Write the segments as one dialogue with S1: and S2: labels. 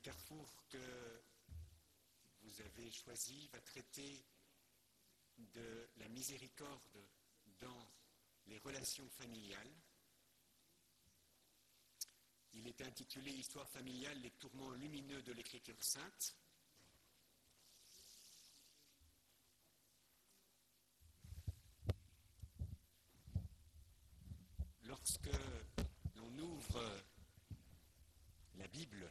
S1: carrefour que vous avez choisi va traiter de la miséricorde dans les relations familiales. Il est intitulé « Histoire familiale, les tourments lumineux de l'Écriture sainte ». Lorsque l'on ouvre la Bible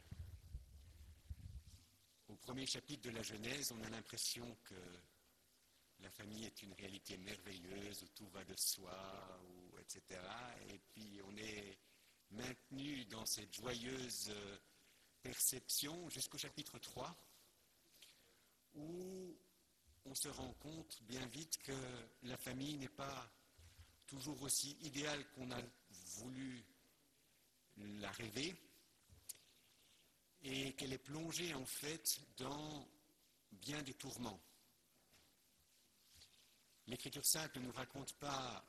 S1: au premier chapitre de la Genèse, on a l'impression que la famille est une réalité merveilleuse, où tout va de soi, etc. Et puis on est maintenu dans cette joyeuse perception jusqu'au chapitre 3, où on se rend compte bien vite que la famille n'est pas toujours aussi idéale qu'on a voulu la rêver, et qu'elle est plongée en fait dans bien des tourments. L'Écriture sainte ne nous raconte pas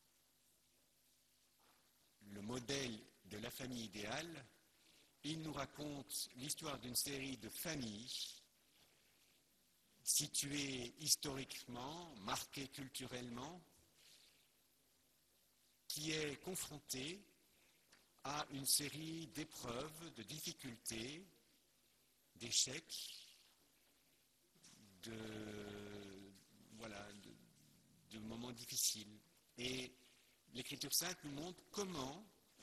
S1: le modèle de la famille idéale, il nous raconte l'histoire d'une série de familles situées historiquement, marquées culturellement, qui est confrontée à une série d'épreuves, de difficultés, d'échecs, de moments difficiles. Et l'Écriture sainte nous montre comment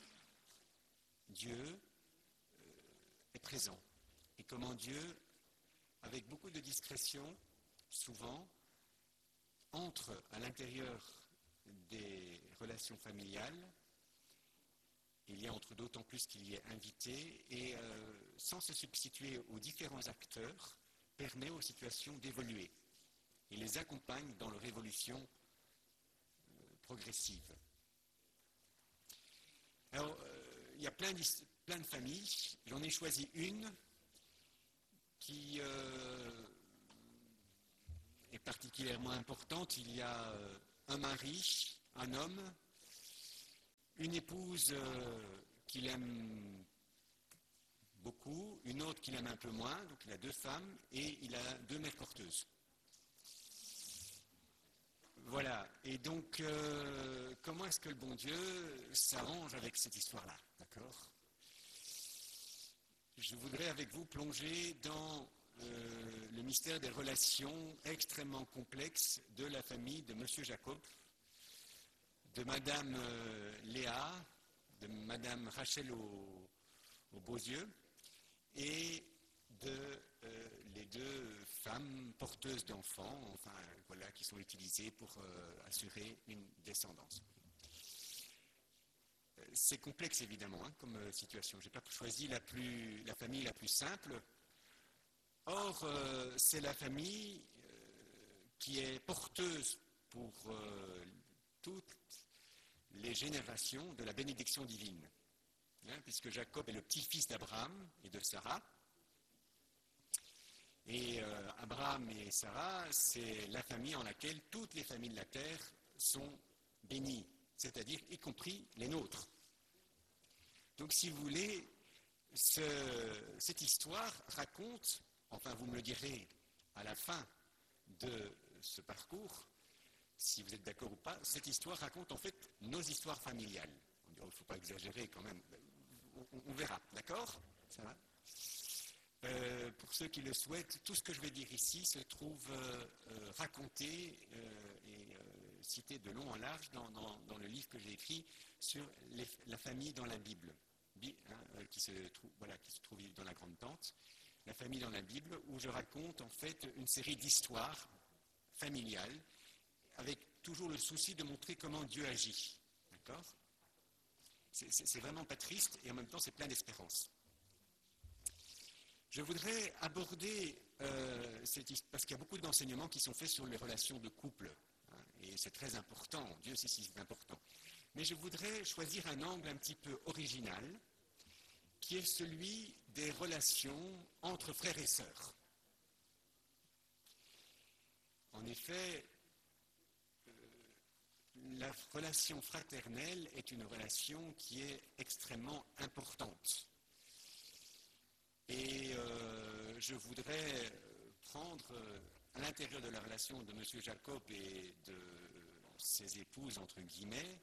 S1: Dieu est présent et comment Dieu, avec beaucoup de discrétion, souvent, entre à l'intérieur des relations familiales. Il y a entre d'autant plus qu'il y est invité et sans se substituer aux différents acteurs, permet aux situations d'évoluer et les accompagne dans leur évolution progressive. Alors, il y a plein de familles. J'en ai choisi une qui est particulièrement importante. Il y a un mari, un homme, une épouse qu'il aime beaucoup, une autre qu'il aime un peu moins, donc il a deux femmes, et il a deux mères porteuses. Voilà, et donc comment est-ce que le bon Dieu s'arrange avec cette histoire-là, d'accord ? Je voudrais avec vous plonger dans le mystère des relations extrêmement complexes de la famille de M. Jacob, de Madame Léa, de Madame Rachel aux beaux yeux, et de les deux femmes porteuses d'enfants, enfin voilà, qui sont utilisées pour assurer une descendance. C'est complexe évidemment comme situation. Je n'ai pas choisi la famille la plus simple. Or, c'est la famille qui est porteuse pour toutes les générations de la bénédiction divine. Puisque Jacob est le petit-fils d'Abraham et de Sarah. Et Abraham et Sarah, c'est la famille en laquelle toutes les familles de la terre sont bénies, c'est-à-dire y compris les nôtres. Donc si vous voulez, cette histoire raconte, enfin vous me le direz à la fin de ce parcours, si vous êtes d'accord ou pas, cette histoire raconte en fait nos histoires familiales. Il ne faut pas exagérer quand même, on verra, d'accord ? Ça va ? Pour ceux qui le souhaitent, tout ce que je vais dire ici se trouve raconté et cité de long en large dans le livre que j'ai écrit sur la famille dans la Bible, qui se trouve dans la Grande Tente, la famille dans la Bible, où je raconte en fait une série d'histoires familiales, avec toujours le souci de montrer comment Dieu agit. D'accord ? C'est vraiment pas triste et en même temps c'est plein d'espérance. Je voudrais aborder, parce qu'il y a beaucoup d'enseignements qui sont faits sur les relations de couple, et c'est très important, Dieu sait si c'est important. Mais je voudrais choisir un angle un petit peu original, qui est celui des relations entre frères et sœurs. En effet, la relation fraternelle est une relation qui est extrêmement importante. Et je voudrais prendre à l'intérieur de la relation de M. Jacob et de ses épouses, entre guillemets,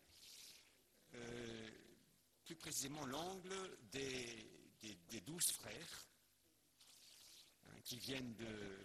S1: plus précisément l'angle des 12 frères qui viennent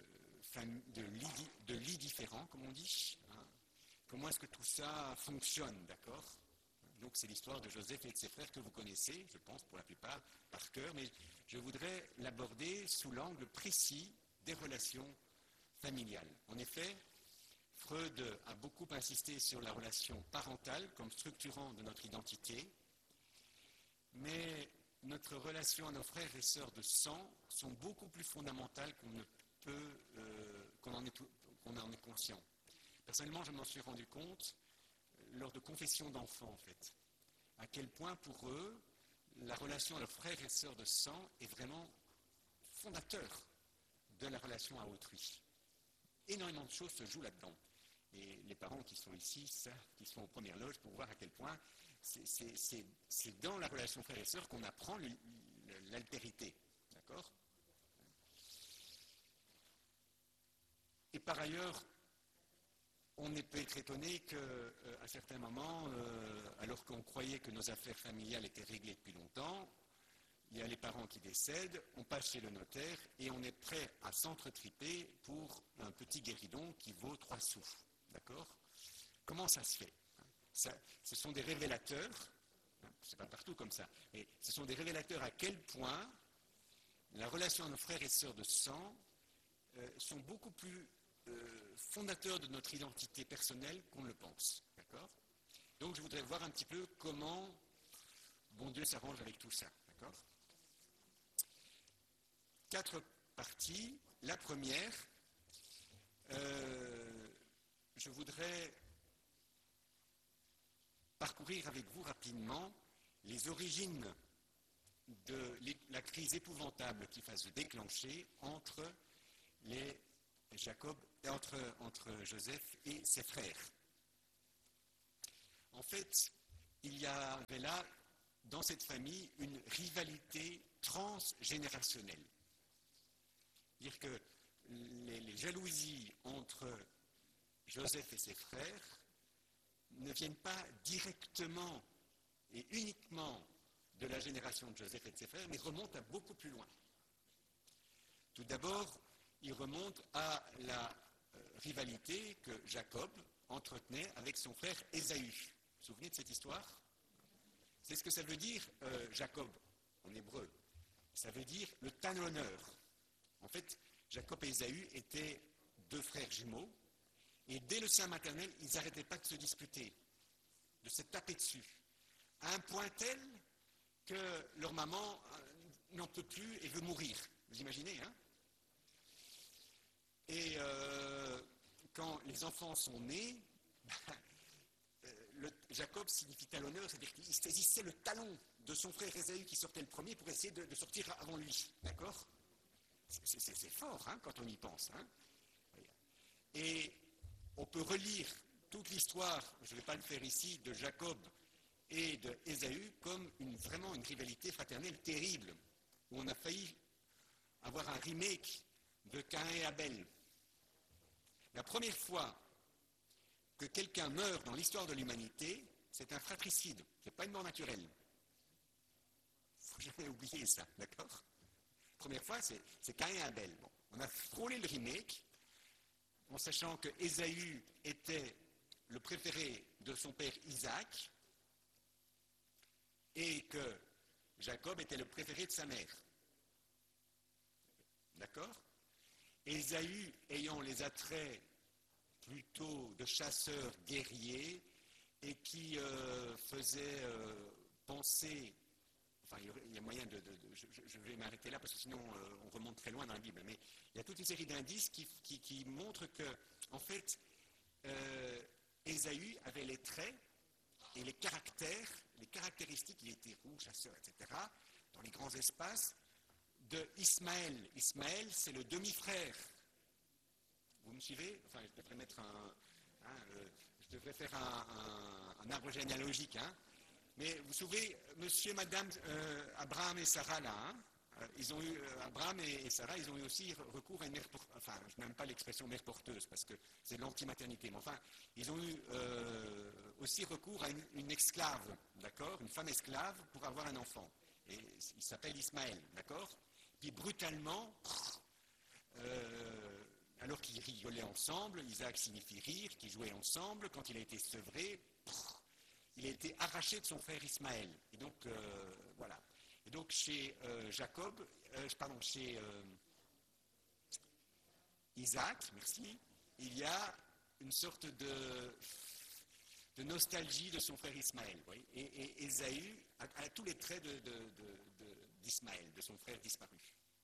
S1: de lits différents, comme on dit. Comment est-ce que tout ça fonctionne, d'accord? Donc c'est l'histoire de Joseph et de ses frères que vous connaissez, je pense pour la plupart par cœur, mais je voudrais l'aborder sous l'angle précis des relations familiales. En effet, Freud a beaucoup insisté sur la relation parentale comme structurant de notre identité, mais notre relation à nos frères et sœurs de sang sont beaucoup plus fondamentales qu'on en est conscient. Personnellement, je m'en suis rendu compte lors de confessions d'enfants, en fait, à quel point pour eux, la relation à leurs frères et sœurs de sang est vraiment fondateur de la relation à autrui. Énormément de choses se jouent là-dedans. Et les parents qui sont ici, qui sont aux premières loges, pour voir à quel point c'est dans la relation frères et sœurs qu'on apprend l'altérité. D'accord? Et par ailleurs, on peut être étonné qu'à certains moments, alors qu'on croyait que nos affaires familiales étaient réglées depuis longtemps, il y a les parents qui décèdent, on passe chez le notaire et on est prêt à s'entretriper pour un petit guéridon qui vaut 3 sous. D'accord? Comment ça se fait? Ce sont des révélateurs, c'est pas partout comme ça, mais ce sont des révélateurs à quel point la relation à nos frères et sœurs de sang sont beaucoup plus fondateurs de notre identité personnelle qu'on ne le pense. D'accord? Donc je voudrais voir un petit peu comment bon Dieu s'arrange avec tout ça. D'accord? 4 parties. La première, je voudrais parcourir avec vous rapidement les origines de la crise épouvantable qui va se déclencher entre Joseph et ses frères. En fait, il y avait là, dans cette famille, une rivalité transgénérationnelle. C'est-à-dire que les jalousies entre Joseph et ses frères ne viennent pas directement et uniquement de la génération de Joseph et de ses frères, mais remontent à beaucoup plus loin. Tout d'abord, ils remontent à la rivalité que Jacob entretenait avec son frère Ésaü. Vous vous souvenez de cette histoire? C'est ce que ça veut dire, Jacob, en hébreu. Ça veut dire le talonneur. En fait, Jacob et Ésaü étaient 2 frères jumeaux, et dès le sein maternel, ils n'arrêtaient pas de se disputer, de se taper dessus, à un point tel que leur maman n'en peut plus et veut mourir. Vous imaginez, hein? Et quand les enfants sont nés, Jacob signifie talonneur, c'est-à-dire qu'il saisissait le talon de son frère Ésaü qui sortait le premier pour essayer de sortir avant lui. D'accord? C'est fort, hein, quand on y pense. Hein? Et on peut relire toute l'histoire, je ne vais pas le faire ici, de Jacob et d'Ésaü comme vraiment une rivalité fraternelle terrible, où on a failli avoir un remake de Caïn et Abel. La première fois que quelqu'un meurt dans l'histoire de l'humanité, c'est un fratricide, ce n'est pas une mort naturelle. Il ne faut jamais oublier ça, d'accord? La première fois, c'est Caïn et Abel. Bon, on a frôlé le remake, en sachant que Ésaü était le préféré de son père Isaac et que Jacob était le préféré de sa mère. D'accord? Ésaü ayant les attraits plutôt de chasseur guerrier et qui faisait penser, enfin il y a moyen je vais m'arrêter là parce que sinon on remonte très loin dans la Bible, mais il y a toute une série d'indices qui montrent que, en fait, Ésaü avait les traits et les caractéristiques, il était roux, chasseur, etc., dans les grands espaces, de Ismaël. Ismaël, c'est le demi-frère. Vous me suivez? Enfin, je devrais mettre je devrais faire un arbre généalogique, hein. Mais vous savez, monsieur et madame Abraham et Sarah, là, hein, Ils ont eu, Abraham et Sarah, ils ont eu aussi recours à une mère porteuse, enfin, je n'aime pas l'expression mère porteuse parce que c'est l'anti-maternité, mais enfin, ils ont eu aussi recours à une esclave, d'accord, une femme esclave pour avoir un enfant. Et il s'appelle Ismaël, d'accord. Puis brutalement, alors qu'ils rigolaient ensemble, Isaac signifie rire, qu'ils jouaient ensemble, quand il a été sevré, il a été arraché de son frère Ismaël. Et donc, voilà. Et donc, chez chez Isaac, merci, il y a une sorte de nostalgie de son frère Ismaël. Oui, et Ésaü a tous les traits d'Ismaël, de son frère disparu.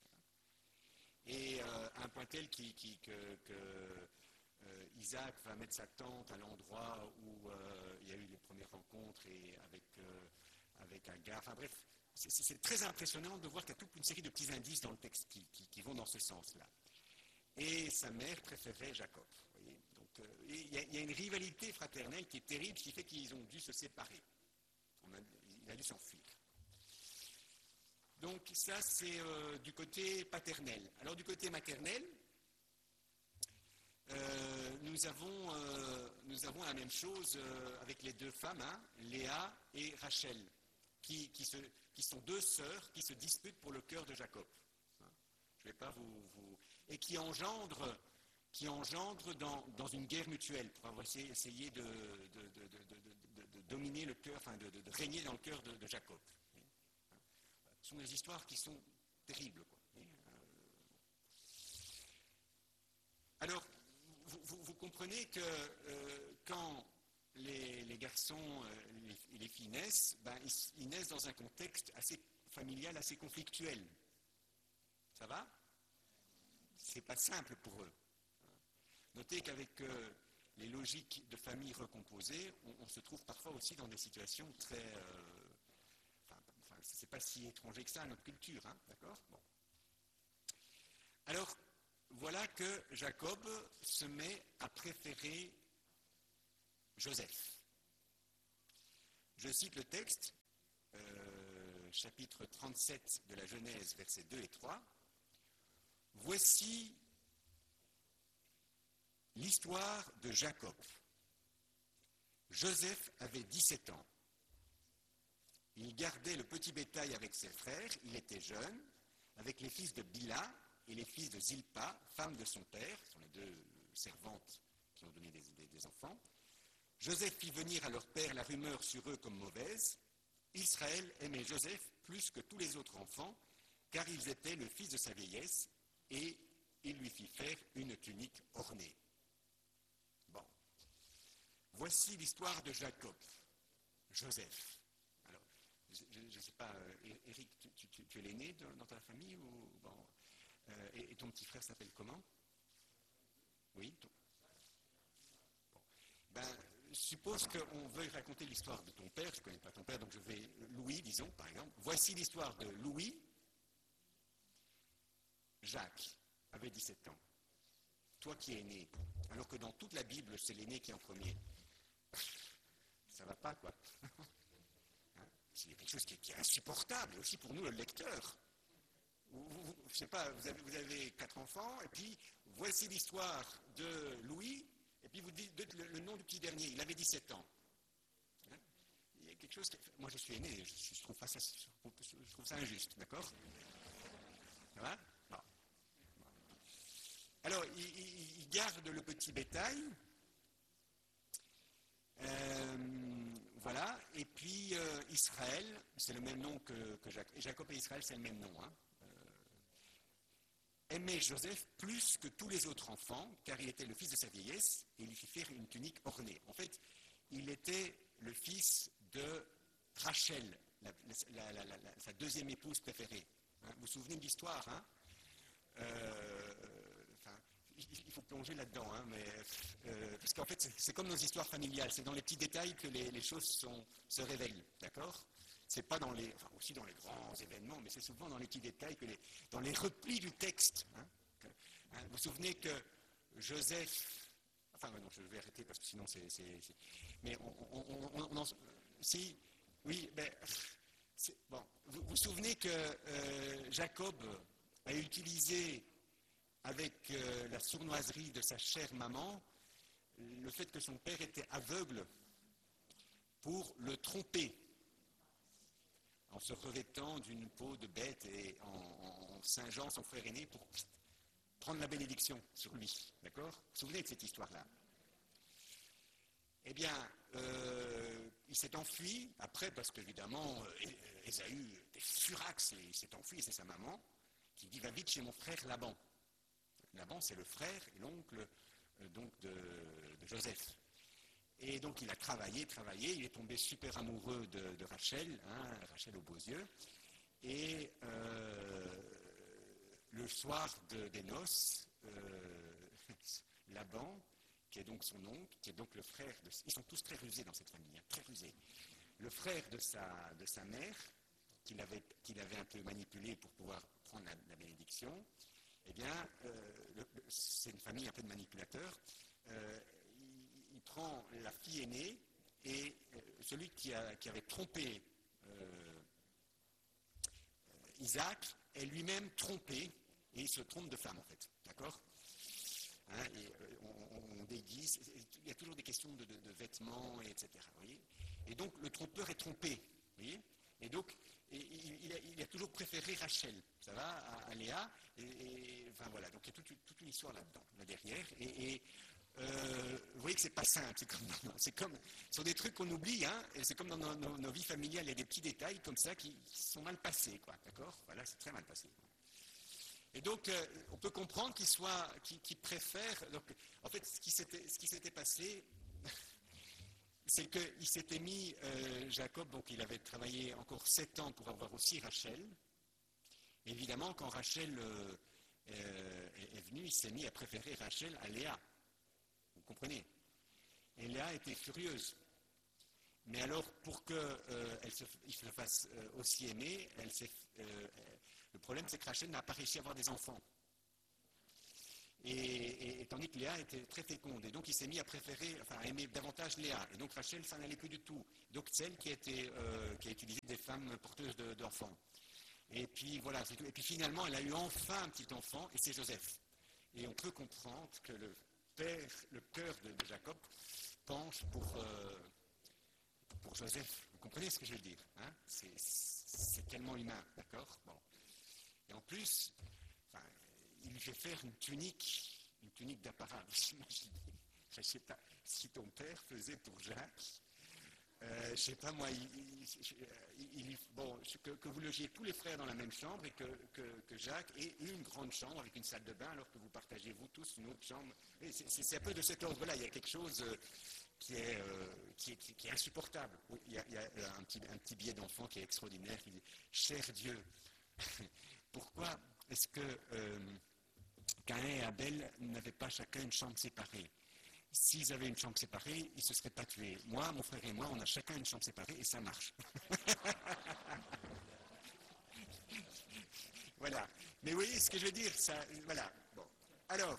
S1: Et un point tel que Isaac va mettre sa tente à l'endroit où il y a eu les premières rencontres et avec Agar. Enfin bref, c'est très impressionnant de voir qu'il y a toute une série de petits indices dans le texte qui vont dans ce sens-là. Et sa mère préférait Jacob. Voyez. Donc il y a une rivalité fraternelle qui est terrible, qui fait qu'ils ont dû se séparer. Il a dû s'enfuir. Donc ça, c'est du côté paternel. Alors du côté maternel, nous avons la même chose avec les deux femmes, hein, Léa et Rachel, qui sont deux sœurs qui se disputent pour le cœur de Jacob. Je ne vais pas vous... Et qui engendrent dans une guerre mutuelle pour avoir essayé de dominer le cœur, enfin de régner dans le cœur de Jacob. Ce sont des histoires qui sont terribles, quoi. Alors, vous comprenez que quand les garçons et les filles naissent, ben, ils naissent dans un contexte assez familial, assez conflictuel. Ça va? C'est pas simple pour eux. Notez qu'avec les logiques de famille recomposées, on se trouve parfois aussi dans des situations très... c'est pas si étranger que ça à notre culture, hein, d'accord? Bon. Alors, voilà que Jacob se met à préférer Joseph. Je cite le texte, chapitre 37 de la Genèse, versets 2 et 3. Voici l'histoire de Jacob. Joseph avait 17 ans. Il gardait le petit bétail avec ses frères, il était jeune, avec les fils de Bila et les fils de Zilpa, femme de son père, ce sont les deux servantes qui ont donné des enfants. Joseph fit venir à leur père la rumeur sur eux comme mauvaise. Israël aimait Joseph plus que tous les autres enfants, car ils étaient le fils de sa vieillesse, et il lui fit faire une tunique ornée. Bon, voici l'histoire de Jacob, Joseph. Alors, je ne sais pas, Eric, tu es l'aîné dans ta famille ou bon, et ton petit frère s'appelle comment? Oui. Bon. Ben, suppose qu'on veuille raconter l'histoire de ton père. Je ne connais pas ton père, donc je vais Louis, disons par exemple. Voici l'histoire de Louis. Jacques avait 17 ans. Toi qui es né, alors que dans toute la Bible, c'est l'aîné qui est en premier. Ça va pas, quoi. C'est quelque chose qui est insupportable, aussi pour nous, le lecteur. Je sais pas, vous avez 4 enfants, et puis voici l'histoire de Louis, et puis vous dites le nom du petit dernier, il avait 17 ans. Il y a quelque chose moi je suis aîné, je trouve ça injuste, d'accord? Ça va? Bon. Alors, il garde le petit bétail, voilà, et puis Israël, c'est le même nom que Jacob, et Jacob et Israël, c'est le même nom, hein. Aimait Joseph plus que tous les autres enfants, car il était le fils de sa vieillesse, et il lui fit faire une tunique ornée. En fait, il était le fils de Rachel, sa deuxième épouse préférée. Hein, vous vous souvenez de l'histoire, hein? Il faut plonger là-dedans, hein, parce qu'en fait, c'est comme nos histoires familiales, c'est dans les petits détails que les choses se révèlent, d'accord? C'est pas aussi dans les grands événements, mais c'est souvent dans les petits détails, dans les replis du texte. Hein, vous vous souvenez que Joseph... Enfin, non, je vais arrêter parce que sinon c'est... Mais si, oui, Bon, vous vous souvenez que Jacob a utilisé avec la sournoiserie de sa chère maman le fait que son père était aveugle pour le tromper en se revêtant d'une peau de bête et en singeant son frère aîné pour prendre la bénédiction sur lui. D'accord? Vous vous souvenez de cette histoire-là? Eh bien, il s'est enfui après parce qu'évidemment, Ésaü était furax et il s'est enfui et c'est sa maman qui dit va vite chez mon frère Laban. Laban, c'est le frère et l'oncle donc de Joseph. Et donc il a travaillé, il est tombé super amoureux de Rachel, hein, Rachel aux beaux yeux. Et le soir des noces, Laban, qui est donc son oncle, qui est donc le frère de... Ils sont tous très rusés dans cette famille, hein, très rusés. Le frère de sa mère, qu'il avait un peu manipulé pour pouvoir prendre la bénédiction, eh bien, c'est une famille un peu de manipulateurs. Il prend la fille aînée et celui qui avait trompé Isaac est lui-même trompé et il se trompe de femme en fait, d'accord, hein, et on déguise, il y a toujours des questions de vêtements, etc. Voyez, et donc le trompeur est trompé, voyez, et donc il a toujours préféré Rachel, ça va, à Léa, et enfin voilà, donc il y a toute une histoire là-dedans, là derrière, et vous voyez que c'est pas simple, c'est comme sur des trucs qu'on oublie, hein, et c'est comme dans nos vies familiales, il y a des petits détails comme ça qui sont mal passés, quoi, d'accord, voilà, c'est très mal passé. Et donc, on peut comprendre qu'il préfère. Donc, en fait, ce qui s'était passé, c'est qu'il s'était mis, Jacob, donc il avait travaillé encore 7 ans pour avoir aussi Rachel. Évidemment, quand Rachel est venue, il s'est mis à préférer Rachel à Léa. Vous comprenez? Et Léa était furieuse. Mais alors, pour qu'il se fasse aussi aimer, le problème, c'est que Rachel n'a pas réussi à avoir des enfants. Et tandis que Léa était très féconde. Et donc, il s'est mis à préférer, enfin, à aimer davantage Léa. Et donc, Rachel, ça n'allait plus du tout. Donc, c'est elle qui a utilisé des femmes porteuses d'enfants. Et puis, voilà. Et puis, finalement, elle a eu enfin un petit enfant, et c'est Joseph. Et on peut comprendre que le cœur de Jacob penche pour Joseph. Vous comprenez ce que je veux dire, hein? C'est tellement humain, d'accord? Bon. Et en plus, enfin, il lui fait faire une tunique d'apparat. Vous imaginez? Je ne sais pas si ton père faisait pour Jacques. Je ne sais pas moi, que vous logiez tous les frères dans la même chambre et que Jacques ait une grande chambre avec une salle de bain alors que vous partagez vous tous une autre chambre. C'est un peu de cet ordre-là. Il y a quelque chose qui est insupportable. Il y a un petit billet d'enfant qui est extraordinaire qui dit « Cher Dieu, pourquoi est-ce que Caïn et Abel n'avaient pas chacun une chambre séparée? S'ils avaient une chambre séparée, ils ne se seraient pas tués. Moi, mon frère et moi, on a chacun une chambre séparée et ça marche. » Voilà. Mais vous voyez ce que je veux dire, ça, voilà. Bon. Alors,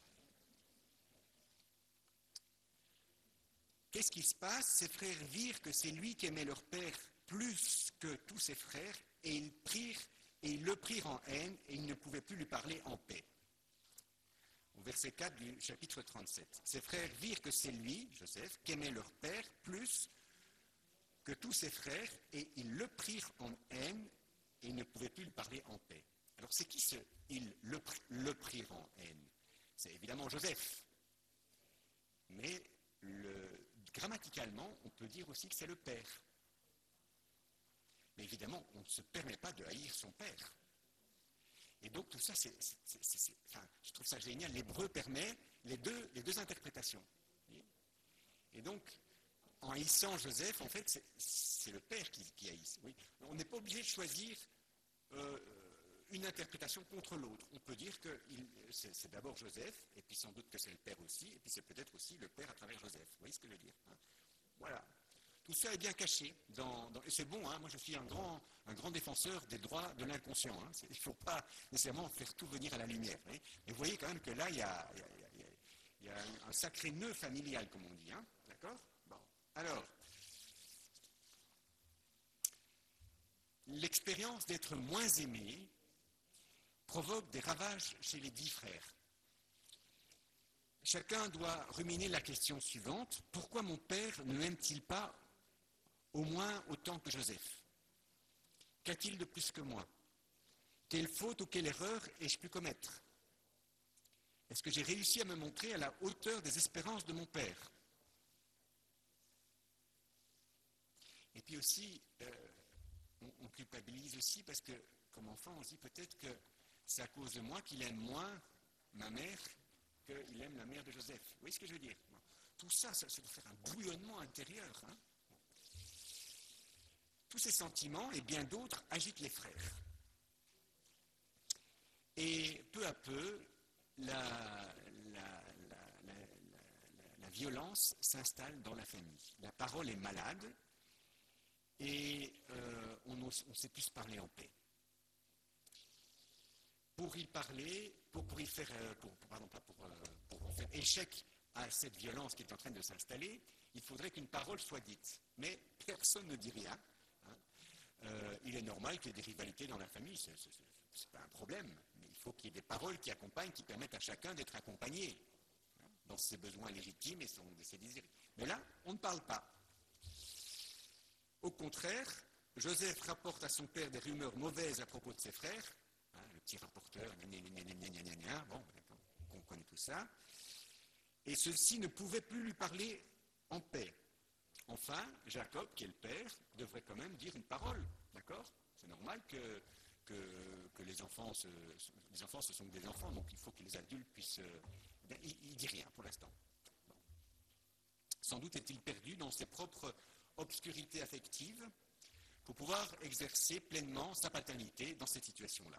S1: qu'est-ce qui se passe? Ses frères virent que c'est lui qui aimait leur père plus que tous ses frères et ils le prirent en haine et ils ne pouvaient plus lui parler en paix. Au verset 4 du chapitre 37. Ses frères virent que c'est lui, Joseph, qui aimait leur père plus que tous ses frères et ils le prirent en haine et ils ne pouvaient plus lui parler en paix. Alors c'est qui ils le prirent en haine? C'est évidemment Joseph. Mais grammaticalement, on peut dire aussi que c'est le père. Mais évidemment, on ne se permet pas de haïr son père. Et donc tout ça, je trouve ça génial. L'hébreu permet les deux interprétations. Et donc, en haïssant Joseph, en fait, c'est le père qui haïsse. Oui. On n'est pas obligé de choisir une interprétation contre l'autre. On peut dire que c'est d'abord Joseph, et puis sans doute que c'est le père aussi, et puis c'est peut-être aussi le père à travers Joseph. Vous voyez ce que je veux dire, hein? Voilà. Tout ça est bien caché. Et c'est bon, hein, moi je suis un grand défenseur des droits de l'inconscient. Hein. Il ne faut pas nécessairement faire tout venir à la lumière. Mais vous voyez quand même que là, il y a un sacré nœud familial, comme on dit. Hein. D'accord? Bon. Alors, l'expérience d'être moins aimé provoque des ravages chez les 10 frères. Chacun doit ruminer la question suivante: pourquoi mon père ne m'aime-t-il pas au moins autant que Joseph? Qu'a-t-il de plus que moi? Quelle faute ou quelle erreur ai-je pu commettre? Est-ce que j'ai réussi à me montrer à la hauteur des espérances de mon père? Et puis aussi, on culpabilise aussi parce que, comme enfant, on se dit peut-être que c'est à cause de moi qu'il aime moins ma mère qu'il aime la mère de Joseph. Vous voyez ce que je veux dire? Tout ça, ça doit faire un bouillonnement intérieur. Hein? Tous ces sentiments et bien d'autres agitent les frères. Et peu à peu, la violence s'installe dans la famille. La parole est malade et on ne sait plus se parler en paix. Pour y parler, pour faire échec à cette violence qui est en train de s'installer, il faudrait qu'une parole soit dite. Mais personne ne dit rien. Hein. Il est normal qu'il y ait des rivalités dans la famille, ce n'est pas un problème. Mais il faut qu'il y ait des paroles qui accompagnent, qui permettent à chacun d'être accompagné dans ses besoins légitimes et ses désirs. Mais là, on ne parle pas. Au contraire, Joseph rapporte à son père des rumeurs mauvaises à propos de ses frères. Le petit rapporteur, bon, on connaît tout ça. Et ceux-ci ne pouvaient plus lui parler en paix. Enfin, Jacob, qui est le père, devrait quand même dire une parole, d'accord? C'est normal que les enfants, ce sont des enfants, donc il faut que les adultes puissent... il ne dit rien pour l'instant. Bon. Sans doute est-il perdu dans ses propres obscurités affectives pour pouvoir exercer pleinement sa paternité dans cette situation-là.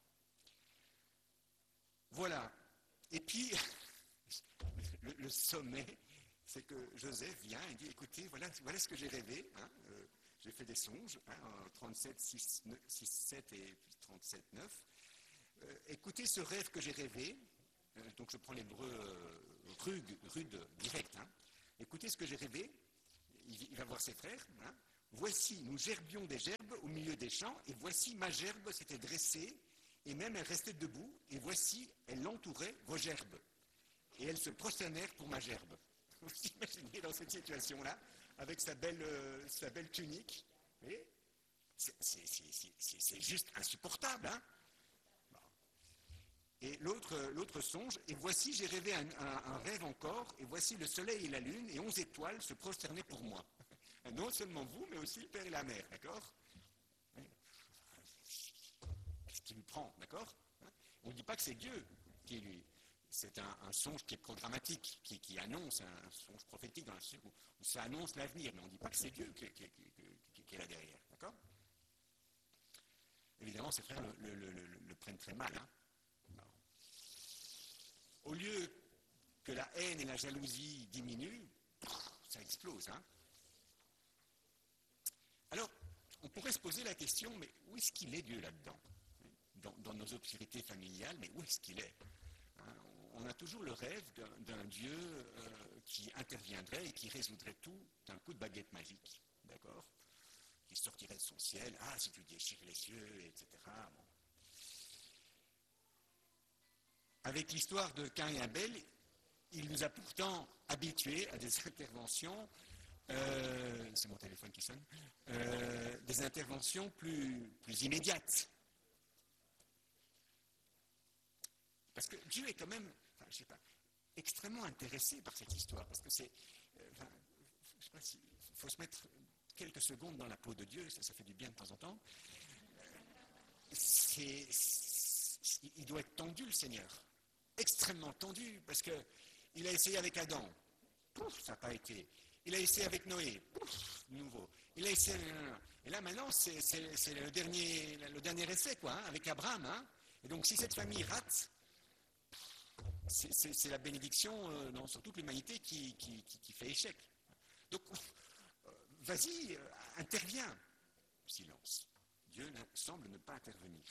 S1: Voilà. Et puis, le sommet, c'est que Joseph vient et dit, écoutez, voilà ce que j'ai rêvé. Hein, j'ai fait des songes, 37, 6, 7 et 37, 9. Écoutez ce rêve que j'ai rêvé. Donc je prends l'hébreu rude, direct. Hein. Écoutez ce que j'ai rêvé. Il va voir ses frères. Hein. Voici, nous gerbions des gerbes au milieu des champs, et voici ma gerbe s'était dressée, et même elle restait debout, et voici, elle entourait vos gerbes. Et elles se prosternèrent pour ma gerbe. Vous imaginez dans cette situation-là, avec sa belle tunique, et c'est juste insupportable. Hein. Bon. Et l'autre songe, et voici, j'ai rêvé un rêve encore, et voici le soleil et la lune, et 11 étoiles se prosternaient pour moi. Non seulement vous, mais aussi le père et la mère, d'accord? Qu'est-ce qui lui prend, d'accord? On ne dit pas que c'est Dieu qui lui... C'est un songe qui est programmatique, qui annonce un songe prophétique dans où ça annonce l'avenir, mais on ne dit pas que c'est Dieu qui est là derrière, d'accord? Évidemment, ses frères le prennent très mal. Hein? Au lieu que la haine et la jalousie diminuent, ça explose. Hein? Alors, on pourrait se poser la question, mais où est-ce qu'il est Dieu là-dedans? Dans nos obscurités familiales, mais où est-ce qu'il est? On a toujours le rêve d'un Dieu qui interviendrait et qui résoudrait tout d'un coup de baguette magique, d'accord? Qui sortirait de son ciel, si tu déchires les cieux, etc. Bon. Avec l'histoire de Caïn et Abel, il nous a pourtant habitués à des interventions, c'est mon téléphone qui sonne, des interventions plus immédiates. Parce que Dieu est quand même, je sais pas, extrêmement intéressé par cette histoire, parce que c'est, je sais pas si, il faut se mettre quelques secondes dans la peau de Dieu, ça fait du bien de temps en temps. Il doit être tendu, le Seigneur, extrêmement tendu, parce que il a essayé avec Adam, pouf, ça n'a pas été. Il a essayé avec Noé, pouf, nouveau. Il a essayé, et là maintenant c'est le dernier essai, quoi, hein, avec Abraham. Hein. Et donc si cette famille rate, c'est la bénédiction sur toute l'humanité qui fait échec. Donc, vas-y, interviens. Silence. Dieu semble ne pas intervenir.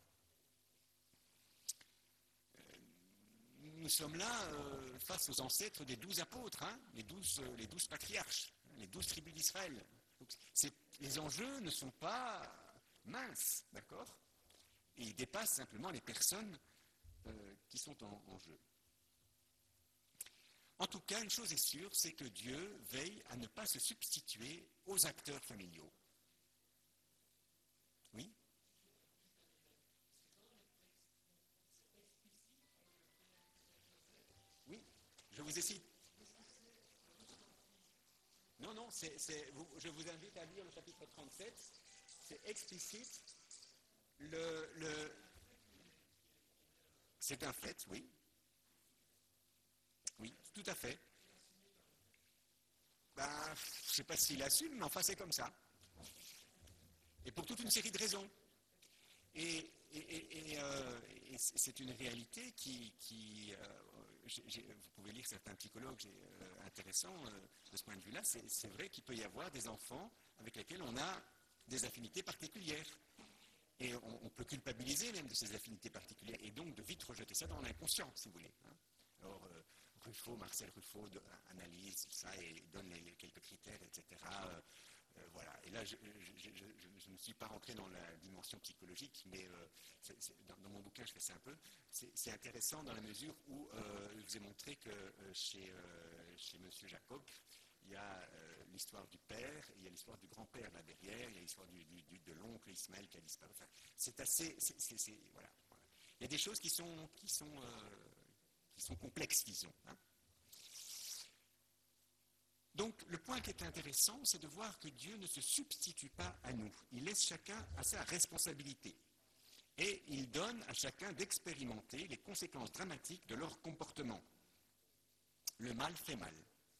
S1: Nous sommes là face aux ancêtres des 12 apôtres, hein, les 12 patriarches, les 12 tribus d'Israël. Donc, les enjeux ne sont pas mince, d'accord? Et il dépasse simplement les personnes qui sont en jeu. En tout cas, une chose est sûre, c'est que Dieu veille à ne pas se substituer aux acteurs familiaux. Oui? Oui, je vous ai cité. Non, non, je vous invite à lire le chapitre 37. C'est explicite. C'est un fait, oui. Oui, tout à fait. Ben, je ne sais pas s'il assume, mais enfin, c'est comme ça. Et pour toute une série de raisons. Et c'est une réalité vous pouvez lire certains psychologues intéressants de ce point de vue-là, c'est vrai qu'il peut y avoir des enfants avec lesquels on a des affinités particulières. Et on peut culpabiliser même de ces affinités particulières, et donc de vite rejeter ça dans l'inconscient, si vous voulez. Alors, Marcel Ruffo analyse ça et donne quelques critères, etc. Voilà. Et là, je ne suis pas rentré dans la dimension psychologique, mais dans mon bouquin, je fais ça un peu. C'est intéressant dans la mesure où je vous ai montré que chez M. Jacob, il y a l'histoire du père, il y a l'histoire du grand-père là derrière, il y a l'histoire de l'oncle Ismaël qui a disparu. Enfin, c'est assez... voilà. Il y a des choses qui sont complexes, disons. Donc, le point qui est intéressant, c'est de voir que Dieu ne se substitue pas à nous. Il laisse chacun à sa responsabilité. Et il donne à chacun d'expérimenter les conséquences dramatiques de leur comportement. Le mal fait mal.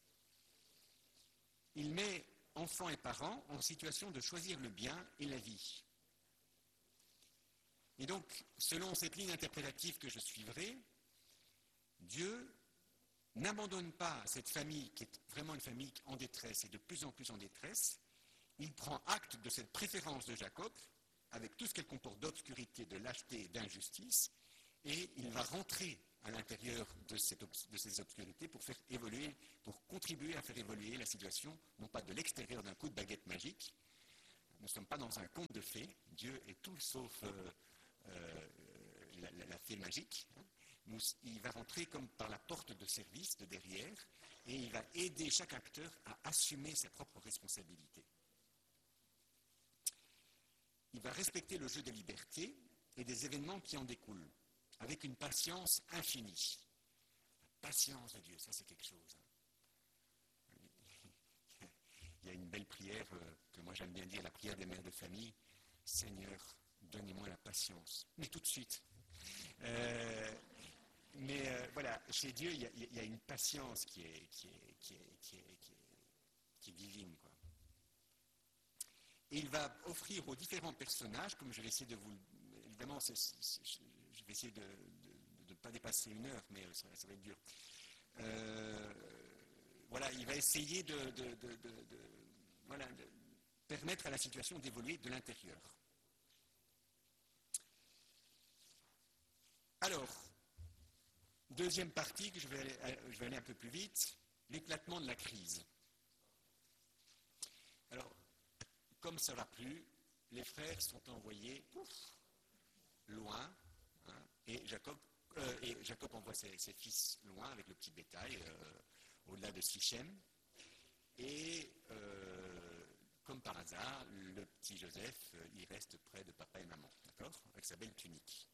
S1: Il met enfants et parents en situation de choisir le bien et la vie. Et donc, selon cette ligne interprétative que je suivrai, Dieu n'abandonne pas cette famille qui est vraiment une famille en détresse et de plus en plus en détresse. Il prend acte de cette préférence de Jacob, avec tout ce qu'elle comporte d'obscurité, de lâcheté et d'injustice, et il va rentrer à l'intérieur de ces obscurités pour contribuer à faire évoluer la situation, non pas de l'extérieur d'un coup de baguette magique. Nous ne sommes pas dans un conte de fées. Dieu est tout sauf la fée magique. Il va rentrer comme par la porte de service de derrière et il va aider chaque acteur à assumer sa propre responsabilité. Il va respecter le jeu des libertés et des événements qui en découlent, avec une patience infinie. La patience de Dieu, ça c'est quelque chose. Il y a une belle prière que moi j'aime bien dire, la prière des mères de famille. Seigneur, donnez-moi la patience. Mais tout de suite. Mais voilà, chez Dieu, il y a une patience qui est divine, quoi. Et il va offrir aux différents personnages, comme je vais essayer de vous... Évidemment, je vais essayer de ne pas dépasser 1 heure, mais ça va être dur. Voilà, il va essayer de permettre à la situation d'évoluer de l'intérieur. Alors, deuxième partie, je vais aller un peu plus vite, l'éclatement de la crise. Alors, comme ça ne va plus, les frères sont envoyés loin, et Jacob envoie ses fils loin avec le petit bétail, au-delà de Sichem. Et comme par hasard, le petit Joseph, il reste près de papa et maman, d'accord, avec sa belle tunique.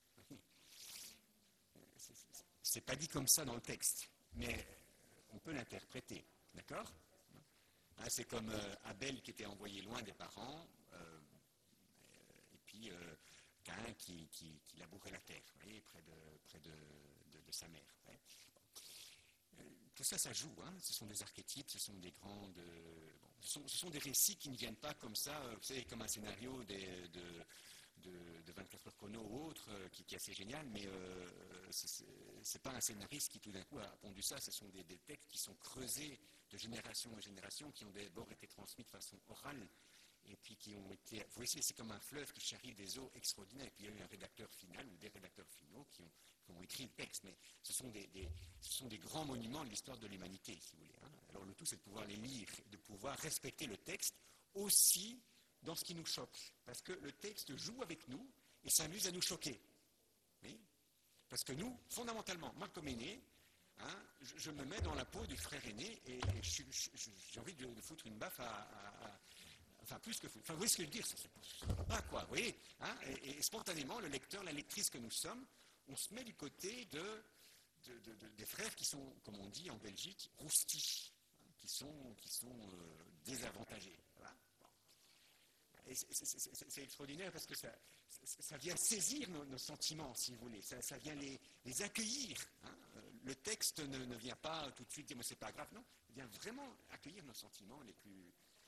S1: C'est pas dit comme ça dans le texte, mais on peut l'interpréter, d'accord? C'est comme Abel qui était envoyé loin des parents, et puis Caïn qui labourait la terre, vous voyez, près de sa mère. Ouais. Tout ça, ça joue, ce sont des archétypes, ce sont des grandes... ce sont des récits qui ne viennent pas comme ça, vous savez, comme un scénario de 24 heures chrono ou autre, qui est assez génial, mais c'est pas un scénariste qui tout d'un coup a pondu ça, ce sont des textes qui sont creusés de génération en génération, qui ont d'abord été transmis de façon orale, et puis qui ont été... Vous voyez, c'est comme un fleuve qui charrie des eaux extraordinaires, et puis il y a eu un rédacteur final, ou des rédacteurs finaux, qui ont écrit le texte, mais ce sont des grands monuments de l'histoire de l'humanité, si vous voulez. Alors le tout, c'est de pouvoir les lire, de pouvoir respecter le texte, aussi dans ce qui nous choque, parce que le texte joue avec nous et s'amuse à nous choquer. Oui, parce que nous, fondamentalement, moi comme aîné, hein, je me mets dans la peau du frère aîné et j'ai envie de foutre une baffe enfin plus que foutre. Enfin, vous voyez ce que je veux dire, ça va pas quoi, vous voyez, hein, et spontanément, le lecteur, la lectrice que nous sommes, on se met du côté des frères qui sont, comme on dit en Belgique, roustis, hein, qui sont désavantagés. Voilà. Et c'est extraordinaire parce que ça vient saisir nos sentiments, si vous voulez, ça vient les accueillir. Hein. Le texte ne vient pas tout de suite dire mais c'est pas grave, non, il vient vraiment accueillir nos sentiments les plus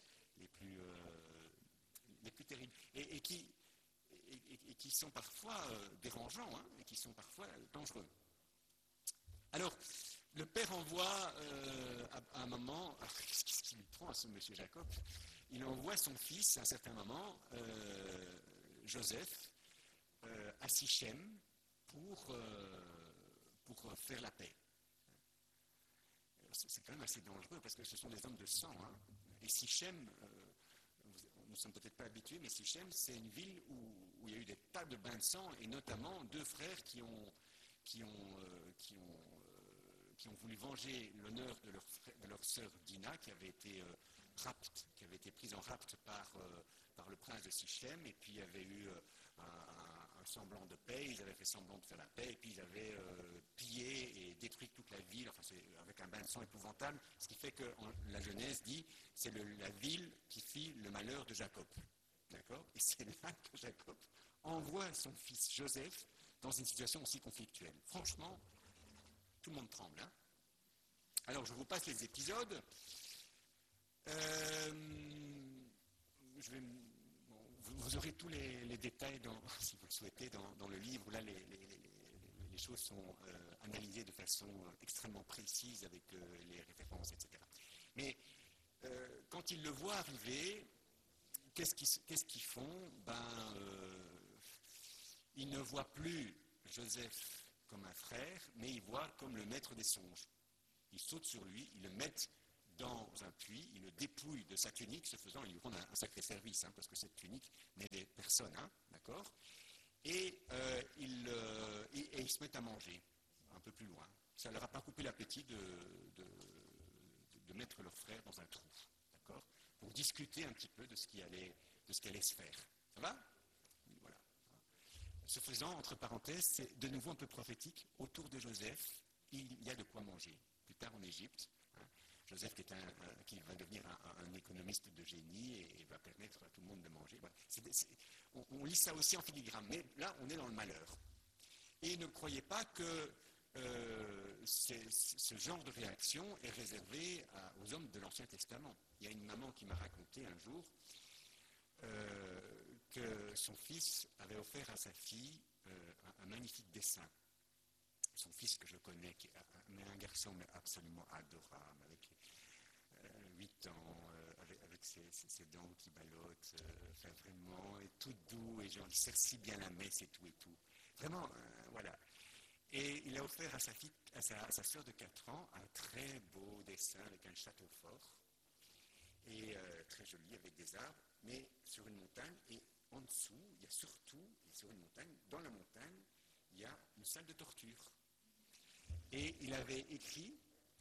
S1: terribles et qui sont parfois dérangeants, hein, et qui sont parfois dangereux. Alors, le père envoie à un moment, qu'est-ce qu'il lui prend à ce monsieur Jacob? Il envoie son fils à un certain moment, Joseph, à Sichem pour faire la paix. C'est quand même assez dangereux parce que ce sont des hommes de sang. Hein. Et Sichem, nous ne sommes peut-être pas habitués, mais Sichem, c'est une ville où il y a eu des tas de bains de sang et notamment deux frères qui ont voulu venger l'honneur de leur sœur Dina qui avait été prise en rapt par le prince de Sichem, et puis il y avait eu un semblant de paix, ils avaient fait semblant de faire la paix, et puis ils avaient pillé et détruit toute la ville, enfin avec un bain de sang épouvantable, ce qui fait que la Genèse dit c'est la ville qui fit le malheur de Jacob. D'accord? Et c'est là que Jacob envoie son fils Joseph dans une situation aussi conflictuelle. Franchement, tout le monde tremble. Hein. Alors je vous passe les épisodes. Vous aurez tous les détails, si vous le souhaitez, dans le livre, où là les choses sont analysées de façon extrêmement précise avec les références, etc. Mais quand ils le voient arriver, qu'est-ce qu'ils font? Ils ne voient plus Joseph comme un frère, mais ils voient comme le maître des songes. Ils sautent sur lui, ils le mettent dans un puits, ils le dépouillent de sa tunique, ce faisant, ils lui rendent un sacré service, hein, parce que cette tunique n'aidait personne, hein, d'accord? Et ils se mettent à manger, un peu plus loin. Ça ne leur a pas coupé l'appétit de mettre leur frère dans un trou, d'accord? Pour discuter un petit peu de ce qui allait se faire. Ça va? Voilà. Ce faisant, entre parenthèses, c'est de nouveau un peu prophétique, autour de Joseph, il y a de quoi manger. Plus tard en Égypte, hein, Joseph qui va devenir un économiste de génie et va permettre à tout le monde de manger. Voilà. On lit ça aussi en filigrane, mais là on est dans le malheur. Et ne croyez pas que ce genre de réaction est réservé aux hommes de l'Ancien Testament. Il y a une maman qui m'a raconté un jour que son fils avait offert à sa fille un magnifique dessin. Son fils que je connais, qui est un garçon mais absolument adorable, avec 8 ans, avec ses dents qui ballottent, enfin vraiment, et tout doux, et genre, il sert si bien la messe et tout. Vraiment, voilà. Et il a offert à sa sœur de 4 ans, un très beau dessin avec un château fort, et très joli, avec des arbres, mais sur une montagne, et en dessous, il y a surtout, sur une montagne, dans la montagne, il y a une salle de torture. Et il avait écrit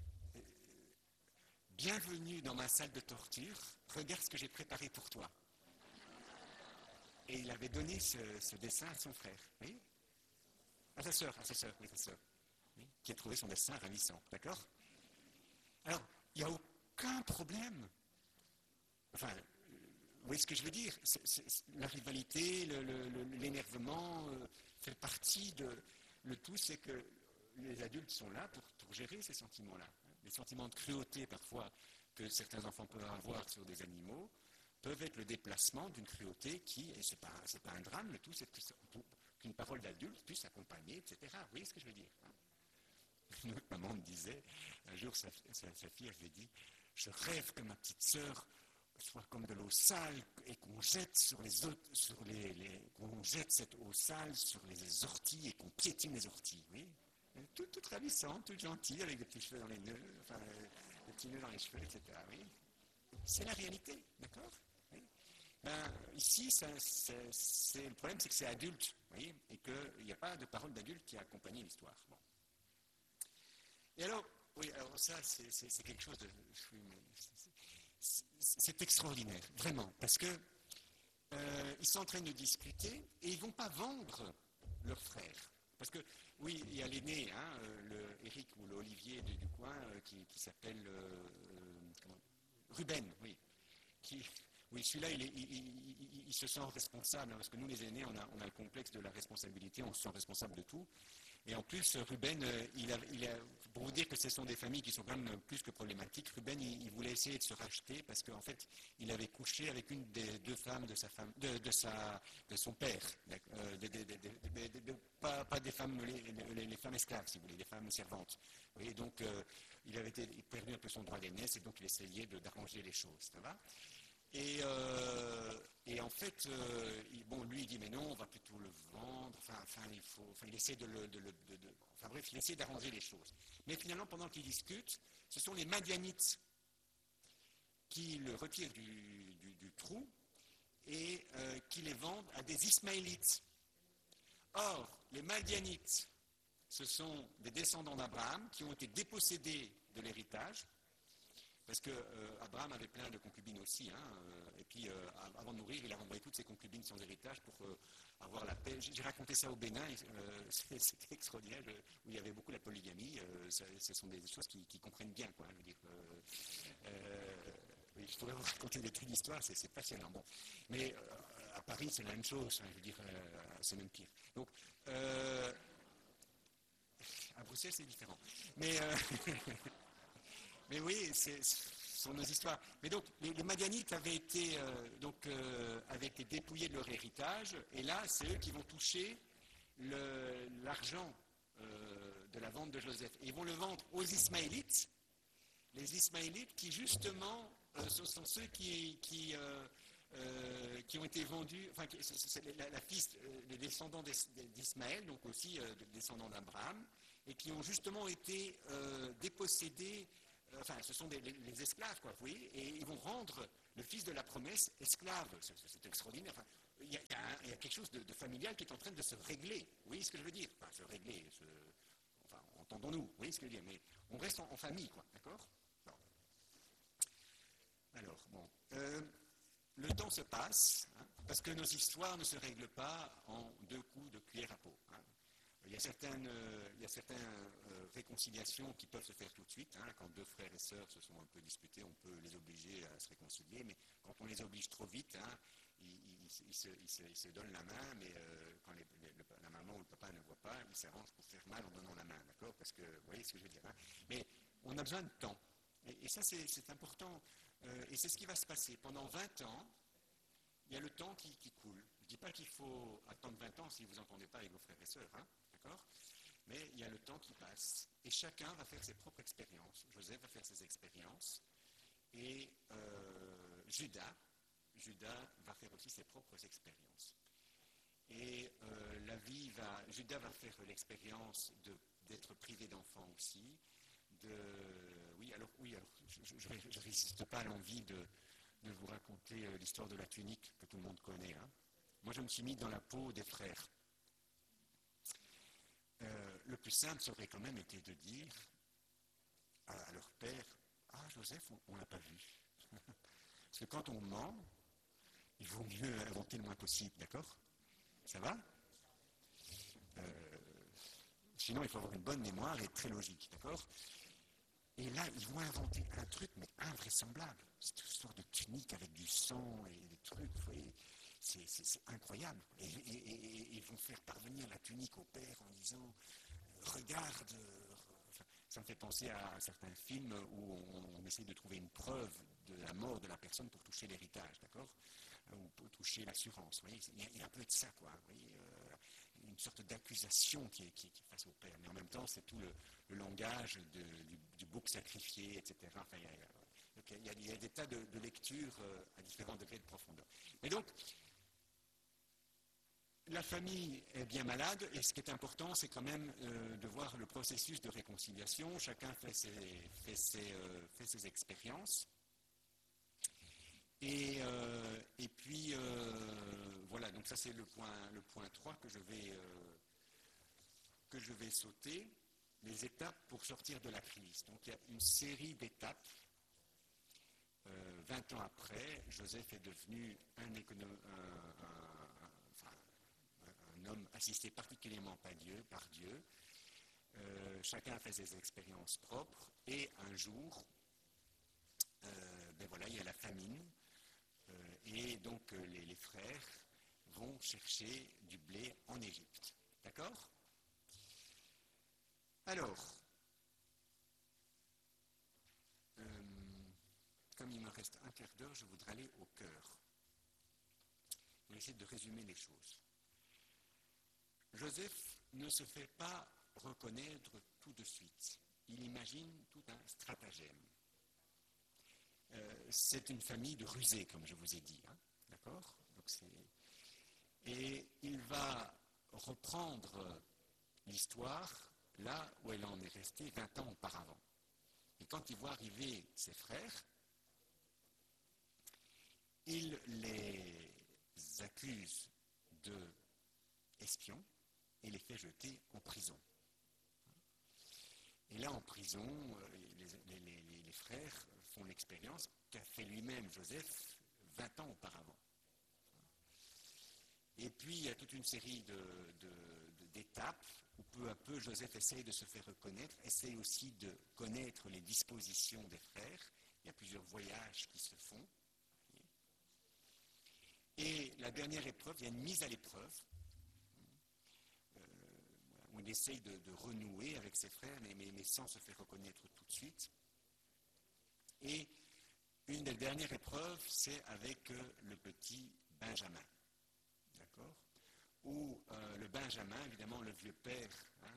S1: « Bienvenue dans ma salle de torture, regarde ce que j'ai préparé pour toi ». Et il avait donné ce dessin à son frère, oui, à sa sœur, oui, qui a trouvé son dessin ravissant, d'accord? Alors, il n'y a aucun problème. Enfin, vous voyez ce que je veux dire? La rivalité, l'énervement fait partie de... Le tout, c'est que les adultes sont là pour gérer ces sentiments-là. Les sentiments de cruauté, parfois, que certains enfants peuvent avoir sur des animaux, peuvent être le déplacement d'une cruauté qui, et c'est pas un drame, le tout, c'est qu'une parole d'adulte puisse accompagner, etc. Vous voyez ce que je veux dire? Une autre maman me disait, un jour, sa fille avait dit, je rêve que ma petite sœur soit comme de l'eau sale et qu'on jette qu'on jette cette eau sale sur les orties et qu'on piétine les orties, oui. Toute ravissante, toute gentille, avec des petits cheveux dans les nœuds, enfin, des petits nœuds dans les cheveux, etc. Oui. C'est la réalité, d'accord? Oui. Ici, le problème, c'est que c'est adulte, vous voyez, et qu'il n'y a pas de parole d'adulte qui a accompagné l'histoire. Bon. Et alors, oui, alors ça, c'est quelque chose de... C'est extraordinaire, vraiment, parce que ils sont en train de discuter et ils ne vont pas vendre leur frère. Parce que, oui, il y a l'aîné, hein, le Eric ou l'Olivier du coin, qui s'appelle Ruben, oui. Oui, celui-là, il se sent responsable, hein, parce que nous, les aînés, on a le complexe de la responsabilité, on se sent responsable de tout. Et en plus, Ruben, pour vous dire que ce sont des familles qui sont quand même plus que problématiques, Ruben, il voulait essayer de se racheter parce qu'en fait, il avait couché avec une des deux femmes de sa femme, de son père, pas des femmes, les femmes esclaves, si vous voulez, les femmes servantes. Vous voyez, donc, il avait perdu un peu son droit d'aînesse et donc il essayait d'arranger les choses, ça va. Et en fait, lui il dit mais non, on va plutôt le vendre. Il essaie il essaie d'arranger les choses. Mais finalement, pendant qu'ils discutent, ce sont les Madianites qui le retirent du trou et qui les vendent à des Ismaélites. Or, les Madianites, ce sont des descendants d'Abraham qui ont été dépossédés de l'héritage. Parce qu'Abraham avait plein de concubines aussi, hein, et puis avant de mourir, il a renvoyé toutes ses concubines sans héritage pour avoir la paix. J'ai raconté ça au Bénin, c'était extraordinaire, où il y avait beaucoup la polygamie. Ce sont des choses qui comprennent bien, quoi. Je veux dire, oui, je pourrais vous raconter des trucs d'histoire, c'est passionnant. Bon. Mais à Paris, c'est la même chose, hein, je veux dire, c'est même pire. Donc, à Bruxelles, c'est différent. Mais oui, ce sont nos histoires. Mais donc, les Madianites avaient été dépouillés de leur héritage, et là, c'est eux qui vont toucher l'argent de la vente de Joseph. Et ils vont le vendre aux Ismaélites, les Ismaélites qui, justement, ce sont ceux qui ont été vendus, enfin, c'est les descendants d'Ismaël, donc aussi des descendants d'Abraham, et qui ont justement été dépossédés. Enfin, ce sont les esclaves, quoi, vous voyez, et ils vont rendre le fils de la promesse esclave. C'est extraordinaire. Enfin, il y a quelque chose de familial qui est en train de se régler. Vous voyez ce que je veux dire? Enfin, se régler, enfin, entendons-nous, vous voyez ce que je veux dire? Mais on reste en famille, quoi, d'accord? Bon. Alors, bon. Le temps se passe, hein, parce que nos histoires ne se règlent pas en 2 coups de cuillère à peau. Hein. Il y a certaines réconciliations qui peuvent se faire tout de suite. Hein, quand 2 frères et sœurs se sont un peu disputés, on peut les obliger à se réconcilier, mais quand on les oblige trop vite, hein, ils se donnent la main, mais quand la maman ou le papa ne voit pas, ils s'arrangent pour faire mal en donnant la main, d'accord? Parce que, vous voyez ce que je veux dire, hein. Mais on a besoin de temps. Et ça, c'est important. Et c'est ce qui va se passer. Pendant 20 ans, il y a le temps qui coule. Je ne dis pas qu'il faut attendre 20 ans si vous n'entendez pas avec vos frères et sœurs, hein, d'accord? Mais il y a le temps qui passe. Et chacun va faire ses propres expériences. Joseph va faire ses expériences. Et Judas va faire aussi ses propres expériences. Et Judas va faire l'expérience d'être privé d'enfants aussi. Oui, alors je ne résiste pas à l'envie de vous raconter l'histoire de la tunique que tout le monde connaît. Hein. Moi, je me suis mis dans la peau des frères. Le plus simple, ça aurait quand même été de dire à leur père, « Ah, Joseph, on ne l'a pas vu. » Parce que quand on ment, il vaut mieux inventer le moins possible, d'accord? Ça va? Sinon, il faut avoir une bonne mémoire et être très logique, d'accord? Et là, ils vont inventer un truc, mais invraisemblable. Cette histoire de tunique avec du sang et des trucs, vous voyez, c'est incroyable. Et ils vont faire parvenir la tunique au père en disant « Regarde !» Enfin, ça me fait penser à certains films où on essaie de trouver une preuve de la mort de la personne pour toucher l'héritage, d'accord? Ou pour toucher l'assurance. Vous voyez, il y a un peu de ça, quoi. Vous voyez, une sorte d'accusation qui est face au père. Mais en même temps, c'est tout le langage du bouc sacrifié, etc. Enfin, il y a des tas de lectures à différents degrés de profondeur. Et donc, la famille est bien malade, et ce qui est important, c'est quand même de voir le processus de réconciliation. Chacun fait ses expériences. Et puis, voilà, donc ça c'est le point 3 que je vais sauter, les étapes pour sortir de la crise. Donc il y a une série d'étapes. 20 ans après, Joseph est devenu un homme assisté particulièrement par Dieu. Chacun fait ses expériences propres et un jour, voilà, il y a la famine et donc les frères vont chercher du blé en Égypte. D'accord ? Alors, comme il me reste un quart d'heure, je voudrais aller au cœur. Je vais essayer de résumer les choses. Joseph ne se fait pas reconnaître tout de suite. Il imagine tout un stratagème. C'est une famille de rusés, comme je vous ai dit. Hein, d'accord ? Donc et il va reprendre l'histoire là où elle en est restée 20 ans auparavant. Et quand il voit arriver ses frères, il les accuse d'espions et les fait jeter en prison. Et là, en prison, les frères font l'expérience qu'a fait lui-même Joseph 20 ans auparavant. Et puis, il y a toute une série d'étapes où peu à peu, Joseph essaye de se faire reconnaître, essaye aussi de connaître les dispositions des frères. Il y a plusieurs voyages qui se font. Et la dernière épreuve, il y a une mise à l'épreuve, où il essaye de renouer avec ses frères, mais sans se faire reconnaître tout de suite. Et une des dernières épreuves, c'est avec le petit Benjamin. D'accord ? Où le Benjamin, évidemment, le vieux père,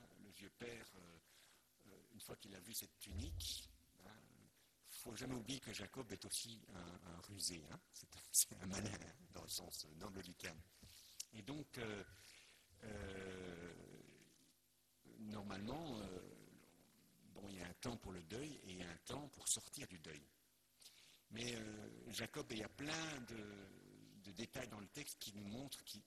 S1: une fois qu'il a vu cette tunique, il ne faut jamais oublier que Jacob est aussi un rusé. Hein, c'est un malin, hein, dans le sens noble du terme. Et donc, normalement, il y a un temps pour le deuil et il y a un temps pour sortir du deuil. Mais Jacob, il y a plein de détails dans le texte qui nous montrent qu'il